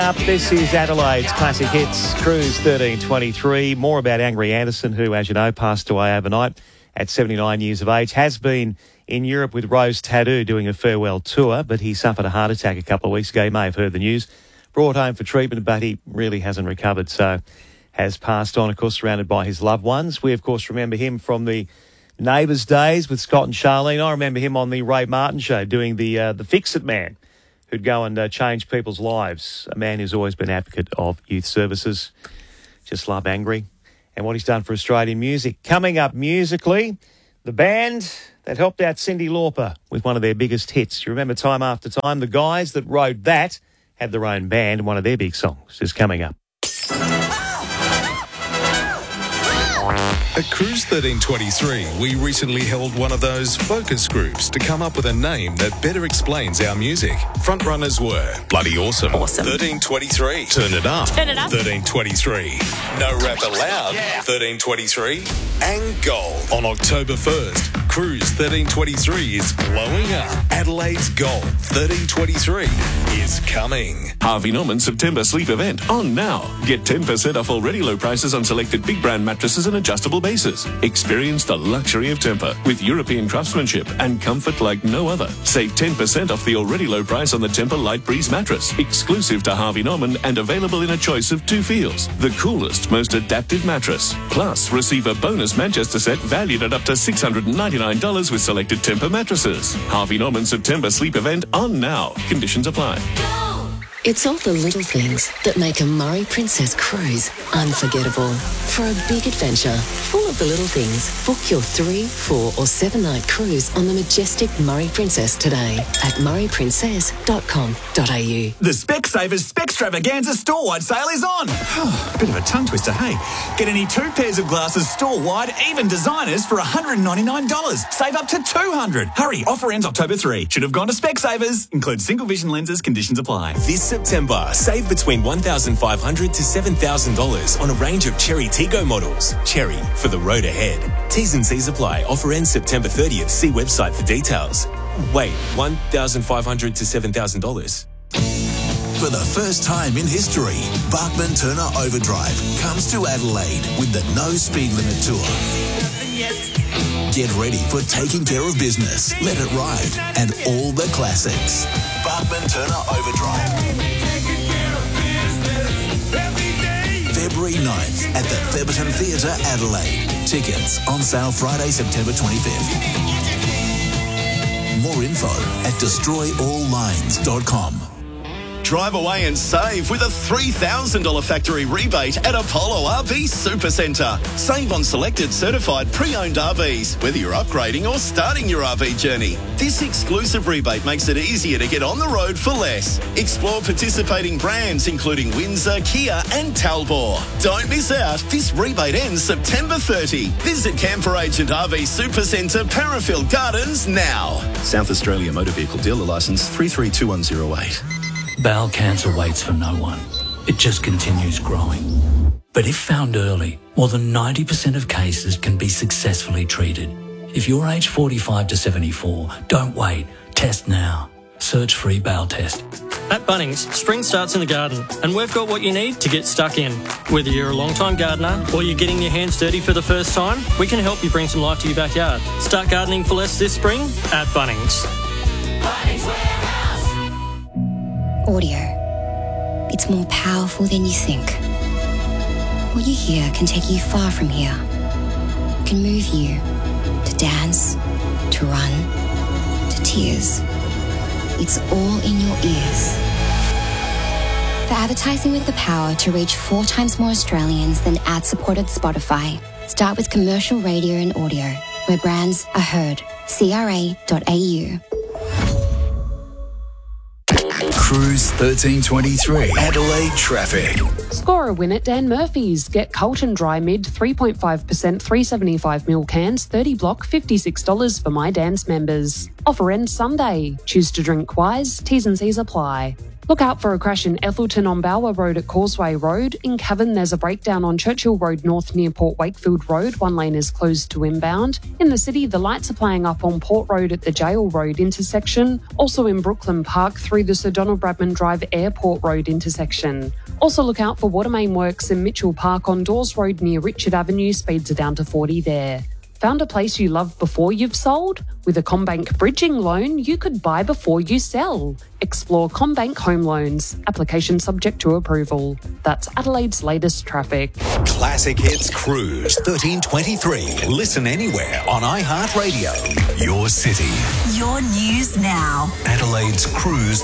Up, this is Adelaide's Classic Hits, Cruise 1323. More about Angry Anderson, who, as you know, passed away overnight at 79 years of age. Has been in Europe with Rose Tattoo doing a farewell tour, but he suffered a heart attack a couple of weeks ago. You may have heard the news. Brought home for treatment, but he really hasn't recovered, so has passed on, of course, surrounded by his loved ones. We, of course, remember him from the Neighbours days with Scott and Charlene. I remember him on the Ray Martin show doing the Fix-It Man, who'd go and change people's lives. A man who's always been an advocate of youth services. Just love Angry and what he's done for Australian music. Coming up musically, the band that helped out Cyndi Lauper with one of their biggest hits. You remember Time After Time? The guys that wrote that had their own band, and one of their big songs is coming up. At Cruise 1323, we recently held one of those focus groups to come up with a name that better explains our music. Frontrunners were Bloody Awesome, 1323, Turn It Up, 1323, No Rap Allowed, 1323, and Gold. On October 1st, Cruise 1323 is blowing up. Adelaide's Gold 1323 is coming. Harvey Norman September sleep event on now. Get 10% off already low prices on selected big brand mattresses and adjustable bases. Experience the luxury of Tempur with European craftsmanship and comfort like no other. Save 10% off the already low price on the Tempur Light Breeze mattress, exclusive to Harvey Norman and available in a choice of 2 feels. The coolest, most adaptive mattress. Plus, receive a bonus Manchester set valued at up to $699 with selected Tempur mattresses. Harvey Norman September sleep event on now. Conditions apply. It's all the little things that make a Murray Princess cruise unforgettable. For a big adventure full of the little things, book your 3, 4 or 7 night cruise on the majestic Murray Princess today at murrayprincess.com.au. The Specsavers Spextravaganza store-wide sale is on. Bit of a tongue twister, hey? Get any 2 pairs of glasses store-wide, even designers, for $199. Save up to $200. Hurry, offer ends October 3. Should have gone to Specsavers. Include single vision lenses, conditions apply. This September, save between $1,500 to $7,000 on a range of Cherry Tiggo models. Cherry, for the road ahead. T's and C's apply. Offer ends September 30th. See website for details. Wait, $1,500 to $7,000? For the first time in history, Bachman Turner Overdrive comes to Adelaide with the No Speed Limit Tour. Get ready for Taking Care of Business, Let It Ride, and all the classics. Bachman Turner Overdrive. February 9th at the Theberton Theatre, Adelaide. Tickets on sale Friday, September 25th. More info at destroyalllines.com. Drive away and save with a $3,000 factory rebate at Apollo RV Supercentre. Save on selected certified pre-owned RVs, whether you're upgrading or starting your RV journey. This exclusive rebate makes it easier to get on the road for less. Explore participating brands including Windsor, Kia and Talbot. Don't miss out. This rebate ends September 30. Visit Camper Agent RV Supercentre, Parafield Gardens now. South Australia Motor Vehicle Dealer Licence 332108. Bowel cancer waits for no one. It just continues growing. But if found early, more than 90% of cases can be successfully treated. If you're aged 45 to 74, don't wait. Test now. Search free bowel test. At Bunnings, spring starts in the garden, and we've got what you need to get stuck in. Whether you're a long-time gardener or you're getting your hands dirty for the first time, we can help you bring some life to your backyard. Start gardening for less this spring at Bunnings. Bunnings Warehouse. Audio. It's more powerful than you think. What you hear can take you far from here. Can move you to dance, to run, to tears. It's all in your ears. For advertising with the power to reach 4 times more Australians than ad-supported Spotify, start with commercial radio and audio, where brands are heard. CRA.au. Cruise 1323, Adelaide traffic. Score a win at Dan Murphy's. Get Colton Dry Mid 3.5% 375ml cans, 30 block, $56 for My Dan's members. Offer ends Sunday. Choose to drink wise. T's and C's apply. Look out for a crash in Ethelton on Bower Road at Causeway Road. In Cavan, there's a breakdown on Churchill Road North near Port Wakefield Road. One lane is closed to inbound. In the city, the lights are playing up on Port Road at the Jail Road intersection. Also in Brooklyn Park through the Sir Donald Bradman Drive Airport Road intersection. Also look out for water main works in Mitchell Park on Dawes Road near Richard Avenue. Speeds are down to 40 there. Found a place you love before you've sold? With a CommBank bridging loan, you could buy before you sell. Explore CommBank Home Loans. Application subject to approval. That's Adelaide's latest traffic. Classic Hits Cruise 1323. Listen anywhere on iHeartRadio. Your city. Your news now. Adelaide's Cruise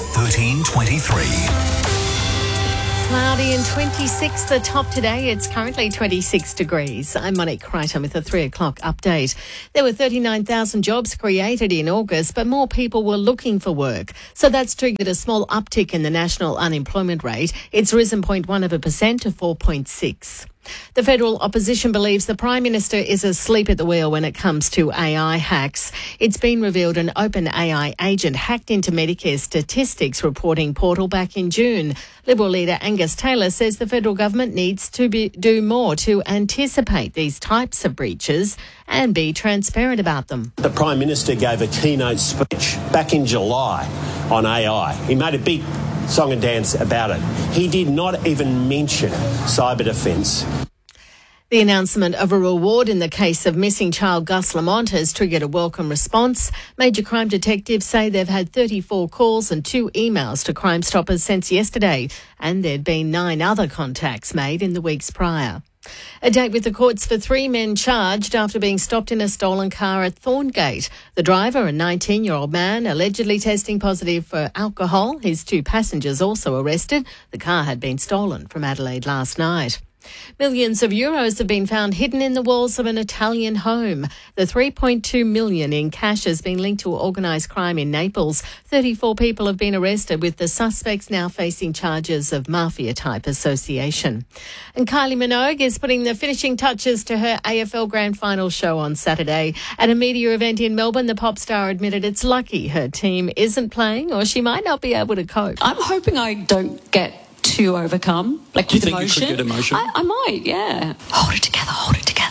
1323. Cloudy and 26, the top today. It's currently 26 degrees. I'm Monique Crichton with a 3 o'clock update. There were 39,000 jobs created in August, but more people were looking for work. So that's triggered a small uptick in the national unemployment rate. It's risen 0.1% to 4.6. The federal opposition believes the Prime Minister is asleep at the wheel when it comes to AI hacks. It's been revealed an OpenAI agent hacked into Medicare statistics reporting portal back in June. Liberal leader Angus Taylor says the federal government needs to do more to anticipate these types of breaches and be transparent about them. The Prime Minister gave a keynote speech back in July on AI. He made a big song and dance about it. He did not even mention cyber defence. The announcement of a reward in the case of missing child Gus Lamont has triggered a welcome response. Major crime detectives say they've had 34 calls and 2 emails to Crime Stoppers since yesterday, and there'd been 9 other contacts made in the weeks prior. A date with the courts for 3 men charged after being stopped in a stolen car at Thorngate. The driver, a 19-year-old man, allegedly testing positive for alcohol. His 2 passengers also arrested. The car had been stolen from Adelaide last night. Millions of euros have been found hidden in the walls of an Italian home. The 3.2 million in cash has been linked to organised crime in Naples. 34 people have been arrested, with the suspects now facing charges of mafia-type association. And Kylie Minogue is putting the finishing touches to her AFL Grand Final show on Saturday. At a media event in Melbourne, the pop star admitted it's lucky her team isn't playing, or she might not be able to cope. I'm hoping I don't get too overcome, like with emotion. You could get emotion? I might, yeah. Hold it together, hold it together.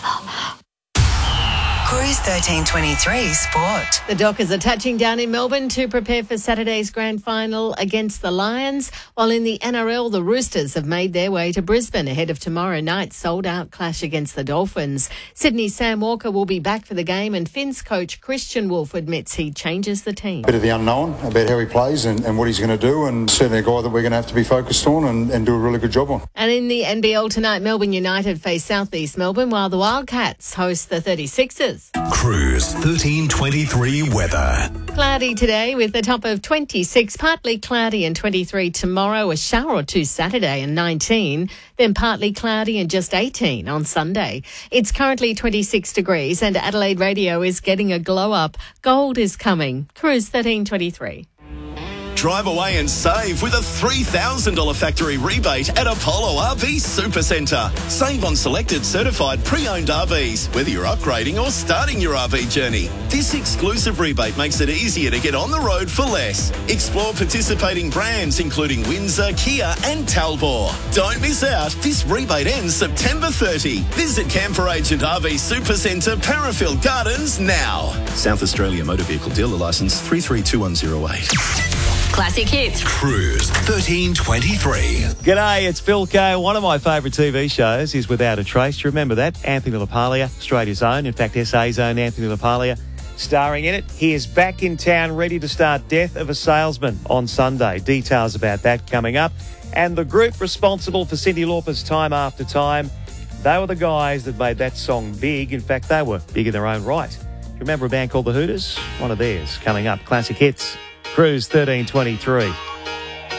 Cruise 1323 Sport. The Dockers are touching down in Melbourne to prepare for Saturday's grand final against the Lions, while in the NRL, the Roosters have made their way to Brisbane ahead of tomorrow night's sold-out clash against the Dolphins. Sydney's Sam Walker will be back for the game, and Finns coach Christian Wolf admits he changes the team. A bit of the unknown about how he plays and what he's going to do, and certainly a guy that we're going to have to be focused on and do a really good job on. And in the NBL tonight, Melbourne United face South East Melbourne, while the Wildcats host the 36ers. Cruise 1323 weather. Cloudy today with a top of 26, partly cloudy and 23 tomorrow, a shower or 2 Saturday and 19, then partly cloudy and just 18 on Sunday. It's currently 26 degrees and Adelaide Radio is getting a glow up. Gold is coming. Cruise 1323. Drive away and save with a $3,000 factory rebate at Apollo RV Supercentre. Save on selected certified pre-owned RVs, whether you're upgrading or starting your RV journey. This exclusive rebate makes it easier to get on the road for less. Explore participating brands including Windsor, Kia and Talbot. Don't miss out. This rebate ends September 30. Visit Camper Agent RV Supercentre, Parafield Gardens now. South Australia Motor Vehicle Dealer Licence 332108. Classic Hits. Cruise 1323. G'day, it's Philco. One of my favourite TV shows is Without a Trace. Do you remember that? Anthony LaPaglia, Australia's own, in fact SA's own Anthony LaPaglia, starring in it. He is back in town ready to start Death of a Salesman on Sunday. Details about that coming up. And the group responsible for Cyndi Lauper's Time After Time, they were the guys that made that song big. In fact, they were big in their own right. Do you remember a band called The Hooters? One of theirs coming up. Classic Hits. Cruise 1323.